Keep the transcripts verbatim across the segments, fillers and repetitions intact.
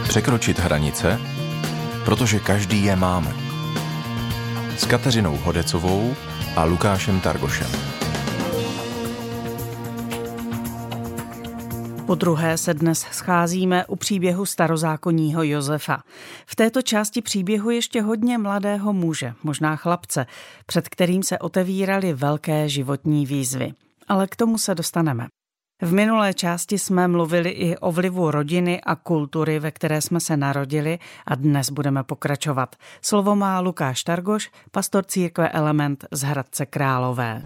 Překročit hranice, protože každý je máme. S Kateřinou Hodecovou a Lukášem Targošem. Podruhé se dnes scházíme u příběhu starozákonního Josefa. V této části příběhu ještě hodně mladého muže, možná chlapce, před kterým se otevíraly velké životní výzvy. Ale k tomu se dostaneme. V minulé části jsme mluvili i o vlivu rodiny a kultury, ve které jsme se narodili, a dnes budeme pokračovat. Slovo má Lukáš Targoš, pastor církve Element z Hradce Králové.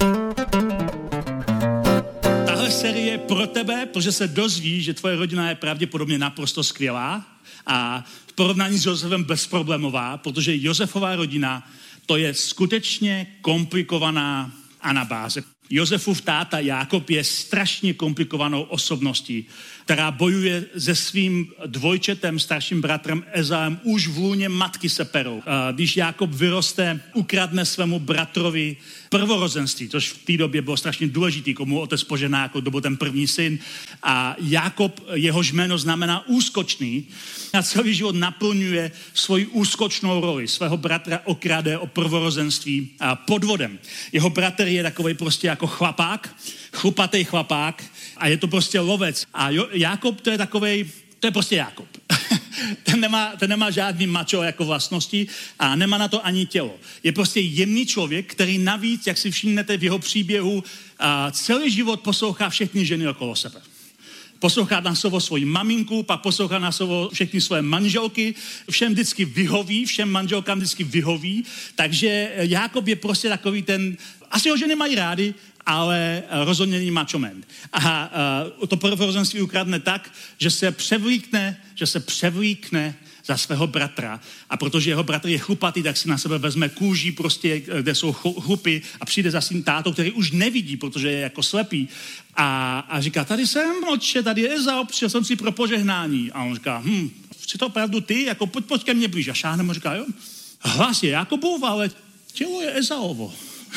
Tahle série je pro tebe, protože se dozvíš, že tvoje rodina je pravděpodobně naprosto skvělá a v porovnání s Josefem bezproblémová, protože Josefova rodina to je skutečně komplikovaná anabáze. Josefův táta Jákob je strašně komplikovanou osobností, která bojuje se svým dvojčetem, starším bratrem Ezaem, už v lůně matky se perou. Když Jákob vyroste, ukradne svému bratrovi prvorozenství, což v té době bylo strašně důležitý, komu otec požená, jako to byl ten první syn. A Jákob, jehož jméno znamená úskočný, a celý život naplňuje svoji úskočnou roli. Svého bratra okrade o prvorozenství a podvodem. Jeho bratr je takovej prostě jako chlapák, chlupatej chlapák a je to prostě lovec. A jo, Jákob to je takovej, to je prostě Jákob. ten, nemá, ten nemá žádný mačo jako vlastnosti a nemá na to ani tělo. Je prostě jemný člověk, který navíc, jak si všimnete v jeho příběhu, a celý život poslouchá všechny ženy okolo sebe. Poslouchá na slovo svoji maminku, pak poslouchá na slovo všechny své manželky, všem vždycky vyhoví, všem manželkám vždycky vyhoví, takže Jákob je prostě takový ten, asi ho ženy mají rády, ale rozhodně není macho man. A uh, to prvorozenství ukradne tak, že se převlíkne, že se převlíkne za svého bratra. A protože jeho bratr je chlupatý, tak si na sebe vezme kůži, prostě, kde jsou chlupy a přijde za svým tátou, který už nevidí, protože je jako slepý. A, a říká, tady jsem, otče, tady je Ezau, přišel jsem si pro požehnání. A on říká, hm, jsi to opravdu ty? Jako pojď, pojď ke mně blíž. A šáhne mu říká, jo, hlas je Jakobův, ale tělo je Ezauovo.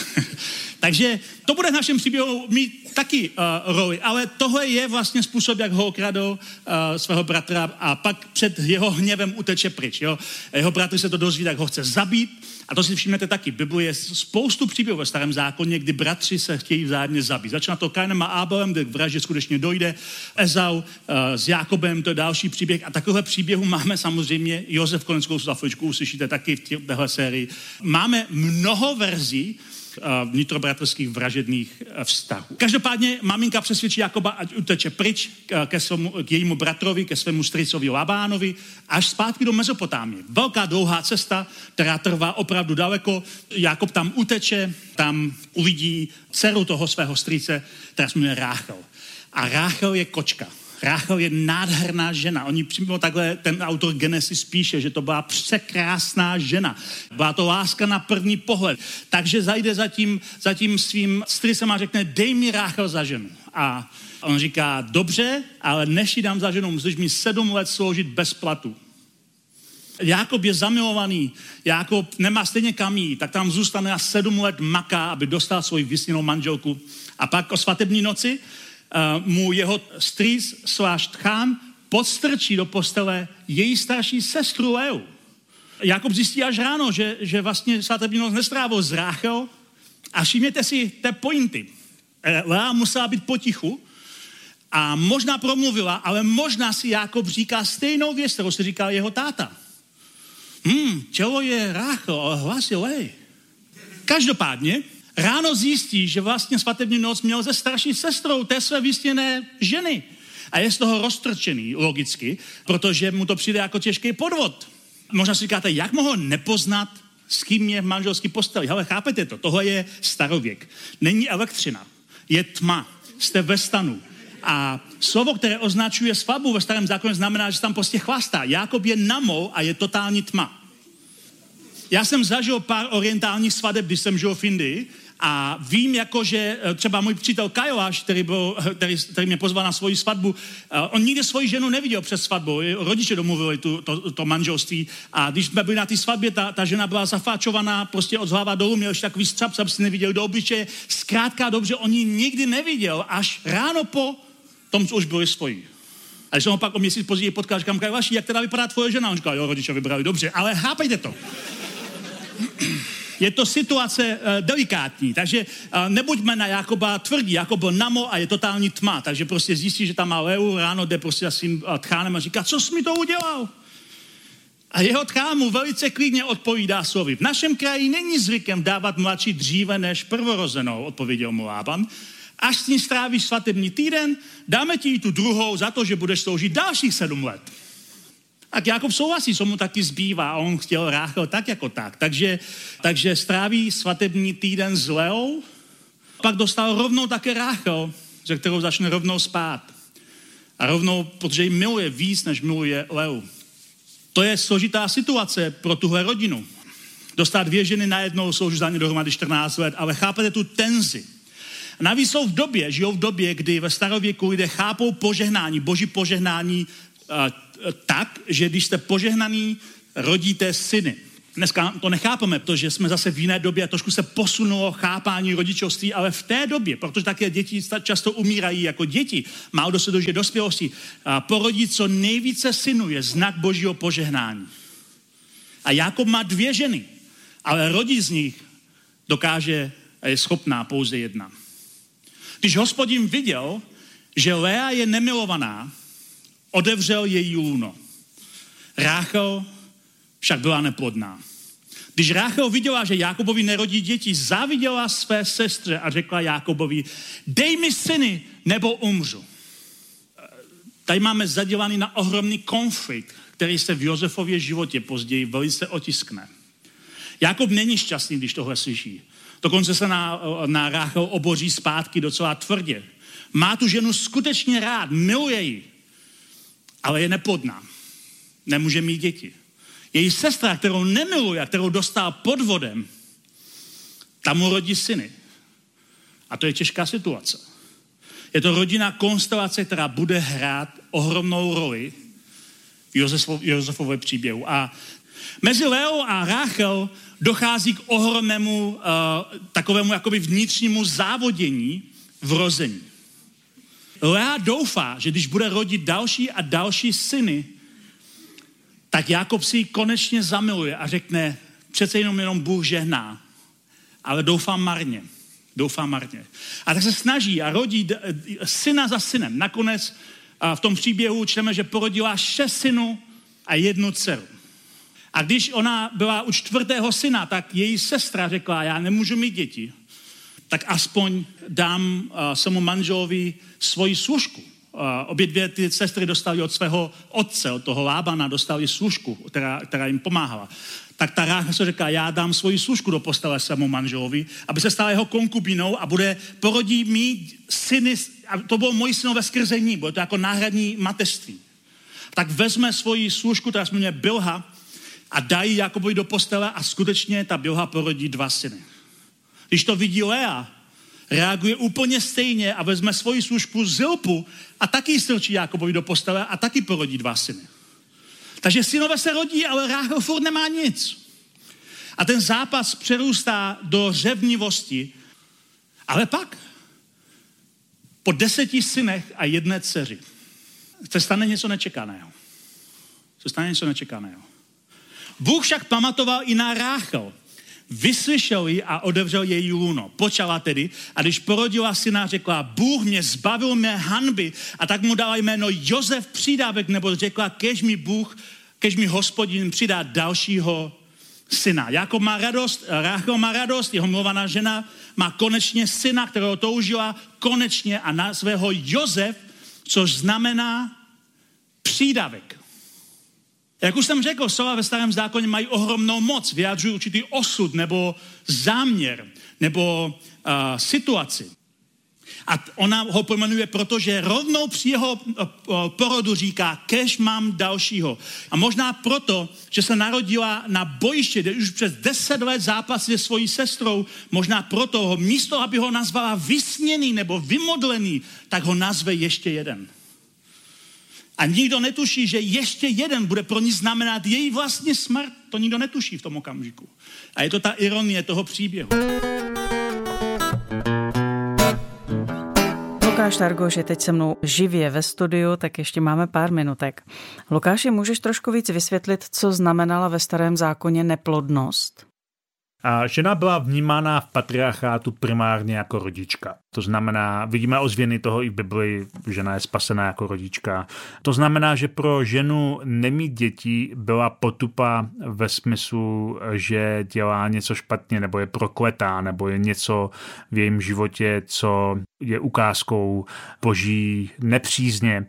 Takže to bude v našem příběhu mít taky uh, roli, ale tohle je vlastně způsob, jak ho okradl uh, svého bratra a pak před jeho hněvem uteče pryč. Jo? Jeho bratr se to dozví, tak ho chce zabít a to si všimnete taky. Bible je spoustu příběhů ve Starém zákoně, kdy bratři se chtějí vzájemně zabít. Začíná to Kainem a Abelem, kde k vraždě skutečně dojde. Ezau uh, s Jákobem, to je další příběh a takového příběhu máme samozřejmě. Josef koneckou za chvíličku uslyšíte taky v téhle sérii. Máme mnoho verzí vnitrobratrských vražedných vztahů. Každopádně maminka přesvědčí Jakoba, ať uteče pryč ke svému, k jejímu bratrovi, ke svému strýcovi Labánovi, až zpátky do Mezopotámie. Velká dlouhá cesta, která trvá opravdu daleko. Jakob tam uteče, tam uvidí dceru toho svého strýce, která se jmenuje Ráchel. A Ráchel je kočka. Ráchel je nádherná žena. Oni přímo takhle, ten autor Genesis píše, že to byla překrásná žena. Byla to láska na první pohled. Takže zajde za tím, za tím svým strýcem a řekne, dej mi Ráchel za ženu. A on říká, dobře, ale než ji dám za ženu, musíš mi sedm let sloužit bez platu. Jákob je zamilovaný, Jákob nemá stejně kam jít, tak tam zůstane a sedm let maká, aby dostal svoji vysněnou manželku. A pak o svatební noci Uh, mu jeho strýc sváš tchán podstrčí do postele její starší sestru Leu. Jákob zjistí až ráno, že, že vlastně svatební noc nestrávil s Ráchel a všimněte si té pointy. Lea musela být potichu a možná promluvila, ale možná si Jákob říká stejnou věc, kterou si říkal jeho táta. Hm, tělo je Ráchel, ale hlas je Lej. Každopádně ráno zjistí, že vlastně svatební noc měl se starší sestrou té své vysněné ženy. A je z toho roztrčený, logicky, protože mu to přijde jako těžký podvod. Možná si říkáte, jak mohl nepoznat, s kým je v manželský posteli. Hele, chápete to? Tohle je starověk. Není elektřina, je tma. Jste ve stanu. A slovo, které označuje svatbu ve Starém zákoně, znamená, že se tam prostě chlastá. Jákob je namo a je totální tma. Já jsem zažil pár orientálních svadeb, když jsem žil v Indii a vím, jako, že třeba můj přítel Kajoáš, který, byl, který, který mě pozval na svoji svatbu, on nikdy svoji ženu neviděl před svatbou, rodiče domluvili tu, to, to manželství a když jsme byli na té svatbě, ta, ta žena byla zafáčovaná prostě od hlava dolů, měl ještě takový střap, aby si neviděl do obličeje, zkrátka dobře, on ji nikdy neviděl, až ráno po tom, co už byli svoji. A když jsem ho pak o měsíc později potkal, říkám, Vaši, jak teda vypadá tvoje žena? On říkal, jo, rodiče vybrali dobře, ale chápejte to. Je to situace uh, delikátní, takže uh, nebuďme na Jakoba tvrdí. Jakob byl namo a je totální tma, takže prostě zjistí, že tam má Leu, ráno jde prostě s tím uh, tchánem a říká, co jsi mi to udělal? A jeho tchán mu velice klidně odpovídá slovy. V našem kraji není zvykem dávat mladší dříve než prvorozenou, odpověděl mu Lában. Až s ní strávíš svatební týden, dáme ti i tu druhou za to, že budeš sloužit dalších sedm let. A Jakob souhlasí, co mu taky zbývá a on chtěl Ráchel tak jako tak. Takže, takže stráví svatební týden s Leou, pak dostal rovnou také Ráchel, ze kterou začne rovnou spát. A rovnou, protože ji miluje víc, než miluje Leu. To je složitá situace pro tuhle rodinu. Dostat dvě ženy najednou, jsou už za ně dohromady čtrnáct let, ale chápete tu tenzi. A navíc jsou v době, žijou v době, kdy ve starověku lidé chápou požehnání, boží požehnání uh, tak, že když jste požehnaný, rodíte syny. Dneska to nechápeme, protože jsme zase v jiné době a trošku se posunulo chápání rodičovství, ale v té době, protože také děti často umírají jako děti, málo kdo se dožije dospělosti, porodit co nejvíce synů je znak božího požehnání. A Jakob má dvě ženy, ale rodit z nich dokáže a je schopná pouze jedna. Když Hospodin viděl, že Lea je nemilovaná, otevřel její lůno. Ráchel však byla neplodná. Když Ráchel viděla, že Jákobovi nerodí děti, záviděla své sestře a řekla Jákobovi, dej mi syny, nebo umřu. Tady máme zadělaný na ohromný konflikt, který se v Josefově životě později velice otiskne. Jákob není šťastný, když tohle slyší. Dokonce se na, na Ráchel oboří zpátky docela tvrdě. Má tu ženu skutečně rád, miluje ji, ale je neplodná. Nemůže mít děti. Její sestra, kterou nemiluje a kterou dostal podvodem, tam mu rodí syny. A to je těžká situace. Je to rodinná konstelace, která bude hrát ohromnou roli v Josefově příběhu. A mezi Leou a Ráchel dochází k ohromnému uh, takovému jakoby vnitřnímu závodění v rození. Lea doufá, že když bude rodit další a další syny, tak Jákob si ji konečně zamiluje a řekne, přece jenom jenom Bůh žehná, ale doufám marně, doufám marně. A tak se snaží a rodí syna za synem. Nakonec v tom příběhu čteme, že porodila šest synů a jednu dceru. A když ona byla u čtvrtého syna, tak její sestra řekla, já nemůžu mít děti, tak aspoň dám uh, svému manželovi svoji služku. Uh, obě dvě ty sestry dostali od svého otce, od toho Lábana, dostali služku, která, která jim pomáhala. Tak ta Ráchel se říká, já dám svoji služku do postele svému manželovi, aby se stala jeho konkubinou a bude porodí mít syny, a to bylo moji synové skrze ní, bylo to jako náhradní mateřství. Tak vezme svoji služku, která se jmenuje Bilha, a dají Jakobovi do postele a skutečně ta Bilha porodí dva syny. Když to vidí Lea, reaguje úplně stejně a vezme svoji služku Zilpu a taky strčí Jakobovi do postele a taky porodí dva syny. Takže synové se rodí, ale Ráchel furt nemá nic. A ten zápas přerůstá do řevnivosti, ale pak po deseti synech a jedné dceři se stane něco nečekaného. Se stane něco nečekaného. Bůh však pamatoval i na Ráchel. Vyslyšel ji a otevřel její lůno. Počala tedy a když porodila syna, řekla, Bůh mě zbavil mé hanby a tak mu dala jméno Josef přídavek, nebo řekla, kež mi Bůh, kež mi Hospodin přidá dalšího syna. Jakob má radost, Ráchel má radost, jeho milovaná žena má konečně syna, kterého toužila, konečně a nazve ho Josef, což znamená přídavek. Jak už jsem řekl, slova ve Starém zákoně mají ohromnou moc, vyjadřují určitý osud nebo záměr nebo uh, situaci. A ona ho pojmenuje, protože rovnou při jeho uh, porodu říká, kež mám dalšího. A možná proto, že se narodila na bojiště, kde už přes deset let zápasí se svojí sestrou, možná proto ho místo, aby ho nazvala vysněný nebo vymodlený, tak ho nazve ještě jeden. A nikdo netuší, že ještě jeden bude pro ní znamenat její vlastní smrt. To nikdo netuší v tom okamžiku. A je to ta ironie toho příběhu. No Lukáš Targoš je teď se mnou živě ve studiu, tak ještě máme pár minutek. Lukáši, můžeš trošku víc vysvětlit, co znamenala ve Starém zákoně neplodnost? A žena byla vnímána v patriarchátu primárně jako rodička. To znamená, vidíme ozvěny toho i v Bibli, žena je spasená jako rodička. To znamená, že pro ženu nemít dětí byla potupa ve smyslu, že dělá něco špatně, nebo je prokletá, nebo je něco v jejím životě, co je ukázkou boží nepřízně.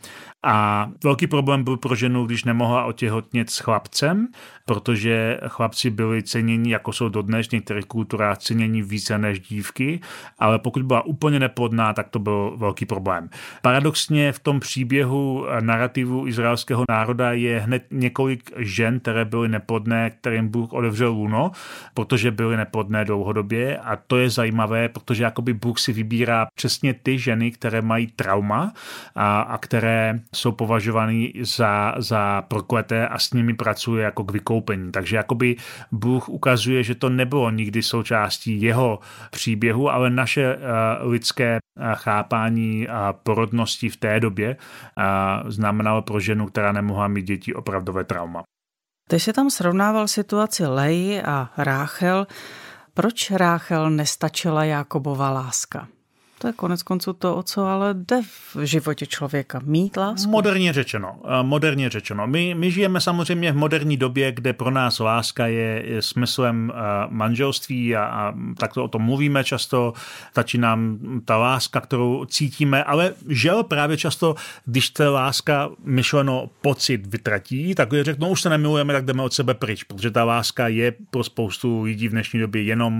A velký problém byl pro ženu, když nemohla otěhotnět s chlapcem, protože chlapci byli ceněni, jako jsou dodnes v některých kulturách, ceněni více než dívky, ale pokud byla úplně neplodná, tak to byl velký problém. Paradoxně v tom příběhu narrativu izraelského národa je hned několik žen, které byly neplodné, kterým Bůh otevřel lůno, protože byly neplodné dlouhodobě, a to je zajímavé, protože jakoby Bůh si vybírá přesně ty ženy, které mají trauma a, a které jsou považovaný za, za prokleté a s nimi pracuje jako k vykoupení. Takže jakoby Bůh ukazuje, že to nebylo nikdy součástí jeho příběhu, ale naše uh, lidské uh, chápání uh, porodnosti v té době uh, znamenalo pro ženu, která nemohla mít děti, opravdové trauma. Ty jsi tam srovnával situaci Leji a Ráchel. Proč Ráchel nestačila Jákobova láska? To je konec konců to, o co ale jde v životě člověka. Mít lásku? Moderně řečeno. Moderně řečeno. My, my žijeme samozřejmě v moderní době, kde pro nás láska je, je smyslem manželství a, a takto o tom mluvíme často. Stačí nám ta láska, kterou cítíme, ale žel právě často, když ta láska myšleno pocit vytratí, tak je řeknou, no, už se nemilujeme, tak jdeme od sebe pryč, protože ta láska je pro spoustu lidí v dnešní době jenom uh,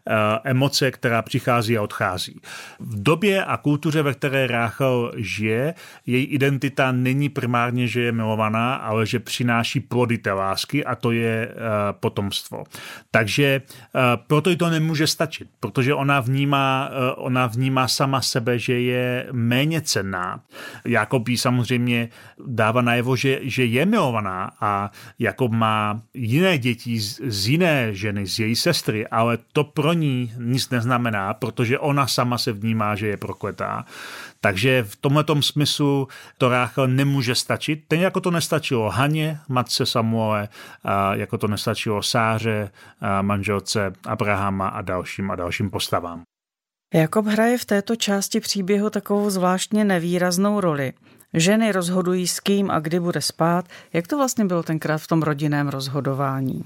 emoce, která přichází a odchází. V době a kultuře, ve které Ráchel žije, její identita není primárně, že je milovaná, ale že přináší plody té lásky, a to je uh, potomstvo. Takže uh, proto jí to nemůže stačit, protože ona vnímá, uh, ona vnímá sama sebe, že je méně cenná. Jákob jí samozřejmě dává najevo, že, že je milovaná, a Jákob má jiné děti z, z jiné ženy, z její sestry, ale to pro ní nic neznamená, protože ona sama se vnímá, že je prokletá. Takže v tomhletom smyslu to Ráchel nemůže stačit. Ten jako to nestačilo Haně, matce Samuele, a jako to nestačilo Sáře, a manželce Abrahama a dalším a dalším postavám. Jákob hraje v této části příběhu takovou zvláštně nevýraznou roli. Ženy rozhodují, s kým a kdy bude spát. Jak to vlastně bylo tenkrát v tom rodinném rozhodování?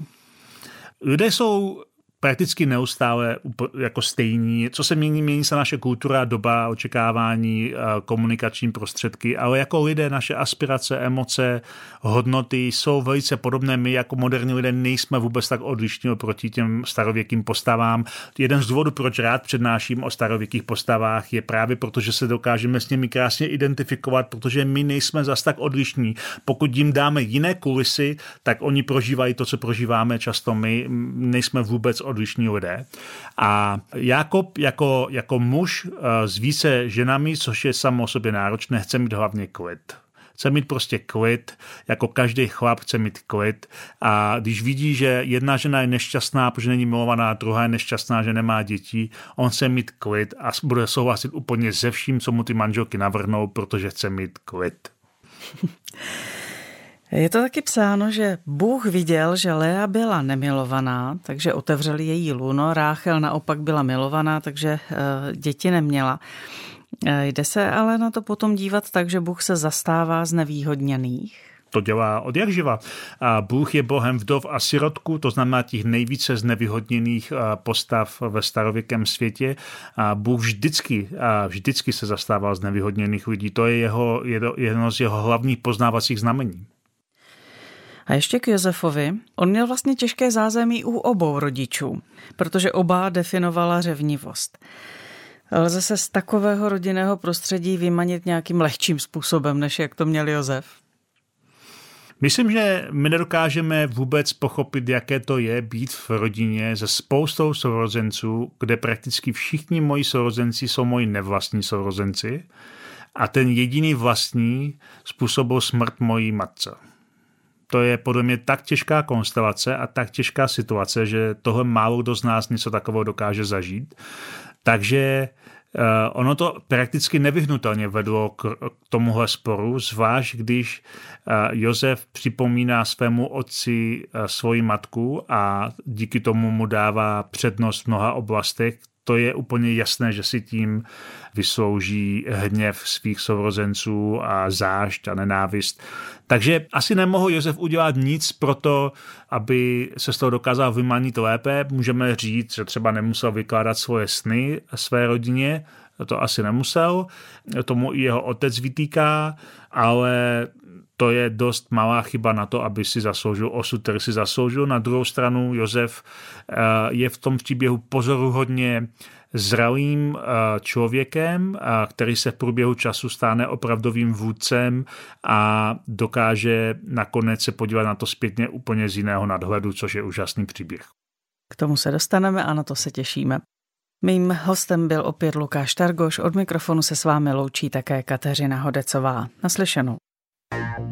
Lidé jsou prakticky neustále jako stejní. Co se mění, mění se naše kultura, doba, očekávání, komunikační prostředky, ale jako lidé naše aspirace, emoce, hodnoty jsou velice podobné. My jako moderní lidé nejsme vůbec tak odlišní oproti těm starověkým postavám. Jeden z důvodů, proč rád přednáším o starověkých postavách, je právě proto, že se dokážeme s nimi krásně identifikovat, protože my nejsme zas tak odlišní. Pokud jim dáme jiné kulisy, tak oni prožívají to, co prožíváme často my. Nejsme vůbec odlišní lidé. A Jákob jako, jako muž s více ženami, což je samo o sobě náročné, chce mít hlavně klid. Chce mít prostě klid, jako každý chlap chce mít klid, a když vidí, že jedna žena je nešťastná, protože není milovaná, druhá je nešťastná, že nemá děti, on chce mít klid a bude souhlasit úplně se vším, co mu ty manželky navrhnou, protože chce mít klid. Je to taky psáno, že Bůh viděl, že Lea byla nemilovaná, takže otevřel její lůno. Ráchel naopak byla milovaná, takže uh, děti neměla. Uh, jde se ale na to potom dívat tak, že Bůh se zastává znevýhodněných. To dělá od jak živa. A Bůh je Bohem vdov a sirotku, to znamená těch nejvíce znevýhodněných postav ve starověkém světě. A Bůh vždycky, a vždycky se zastával znevýhodněných lidí. To je jeho, jedno z jeho hlavních poznávacích znamení. A ještě k Josefovi. On měl vlastně těžké zázemí u obou rodičů, protože oba definovala řevnivost. Lze se z takového rodinného prostředí vymanit nějakým lehčím způsobem, než jak to měl Josef? Myslím, že my nedokážeme vůbec pochopit, jaké to je být v rodině se spoustou sourozenců, kde prakticky všichni moji sourozenci jsou moji nevlastní sourozenci, a ten jediný vlastní způsobil smrt mojí matce. To je podle mě tak těžká konstelace a tak těžká situace, že tohle málo kdo z nás něco takového dokáže zažít. Takže Ono to prakticky nevyhnutelně vedlo k tomuhle sporu, zvlášť když Josef připomíná svému otci svoji matku a díky tomu mu dává přednost v mnoha oblastech. To je úplně jasné, že si tím vyslouží hněv svých sourozenců a zášť a nenávist. Takže asi nemohl Josef udělat nic pro to, aby se z toho dokázal vymanit lépe. Můžeme říct, že třeba nemusel vykládat svoje sny své rodině, to asi nemusel, tomu i jeho otec vytýká, ale to je dost malá chyba na to, aby si zasloužil osud, který si zasloužil. Na druhou stranu Josef je v tom příběhu pozoruhodně zralým člověkem, který se v průběhu času stane opravdovým vůdcem a dokáže nakonec se podívat na to zpětně úplně z jiného nadhledu, což je úžasný příběh. K tomu se dostaneme a na to se těšíme. Mým hostem byl opět Lukáš Targoš, od mikrofonu se s vámi loučí také Kateřina Hodecová. Naslyšenou.